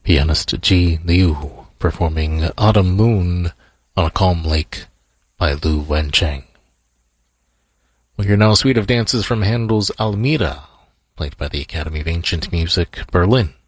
Pianist Ji Liu performing Autumn Moon on a Calm Lake by Lu Wencheng. We'll hear now a suite of dances from Handel's Almeda, played by the Academy of Ancient Music, Berlin.